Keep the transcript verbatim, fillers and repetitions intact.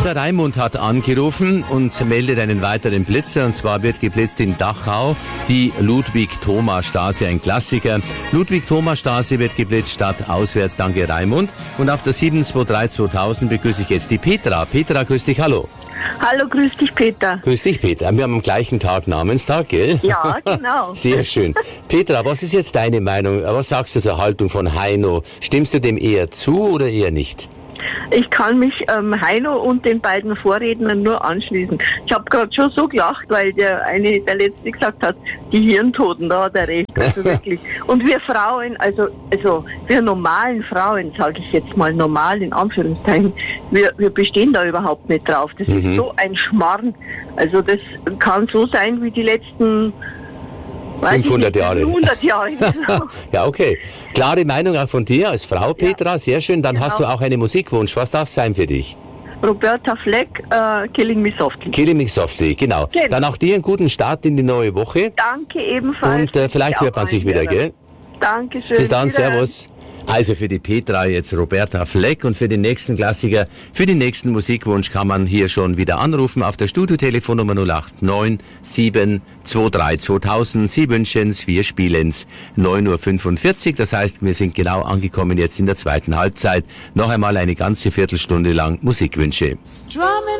Der Raimund hat angerufen und meldet einen weiteren Blitzer. Und zwar wird geblitzt in Dachau die Ludwig-Thoma-Straße, ein Klassiker. Ludwig-Thoma-Straße wird geblitzt statt auswärts. Danke, Raimund. Und auf der sieben zwei drei zweitausend begrüße ich jetzt die Petra. Petra, grüß dich, hallo. Hallo, grüß dich, Peter. Grüß dich, Petra. Wir haben am gleichen Tag Namenstag, gell? Ja, genau. Sehr schön. Petra, was ist jetzt deine Meinung? Was sagst du zur Haltung von Heino? Stimmst du dem eher zu oder eher nicht? Ich kann mich ähm, Heino und den beiden Vorrednern nur anschließen. Ich habe gerade schon so gelacht, weil der eine, der letzte gesagt hat, die Hirntoten, da hat er recht. Also wirklich. Und wir Frauen, also also wir normalen Frauen, sage ich jetzt mal normal in Anführungszeichen, wir, wir bestehen da überhaupt nicht drauf. Das mhm. ist so ein Schmarrn. Also das kann so sein wie die letzten fünfhundert Jahre. hundert Jahre. Genau. Ja, okay. Klare Meinung auch von dir als Frau, Petra. Ja. Sehr schön. Dann genau. Hast du auch einen Musikwunsch. Was darf es sein für dich? Roberta Fleck, uh, Killing Me Softly. Killing Me Softly, genau. genau. Dann auch dir einen guten Start in die neue Woche. Danke ebenfalls. Und äh, vielleicht hört man sich wieder, gell? Dankeschön. Bis dann, servus. Also für die Petra jetzt Roberta Fleck und für den nächsten Klassiker, für den nächsten Musikwunsch kann man hier schon wieder anrufen auf der Studiotelefonnummer null acht neun sieben zwei drei zweitausend. Sie wünschen's, wir spielen's. neun Uhr fünfundvierzig, das heißt, wir sind genau angekommen jetzt in der zweiten Halbzeit. Noch einmal eine ganze Viertelstunde lang Musikwünsche.